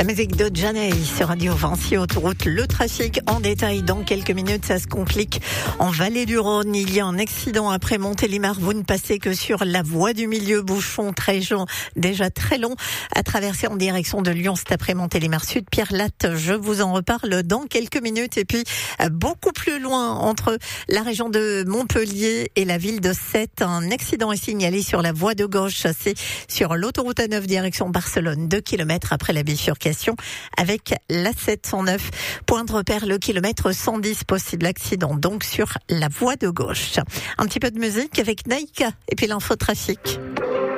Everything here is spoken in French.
La musique de Janey sur Radio Vinci Autoroute. Le trafic en détail dans quelques minutes, ça se complique. En Vallée du Rhône, il y a un accident après Montélimar. Vous ne passez que sur la voie du milieu, bouchon déjà très long à traverser en direction de Lyon. C'est après Montélimar Sud. Pierre Latte, je vous en reparle dans quelques minutes. Et puis, beaucoup plus loin, entre la région de Montpellier et la ville de Sète, un accident est signalé sur la voie de gauche. C'est sur l'autoroute A9 direction Barcelone, 2 km après la bifurcation avec la 709. Point de repère, le kilomètre 110, possible accident donc sur la voie de gauche. Un petit peu de musique avec Naïka et puis l'infotrafic.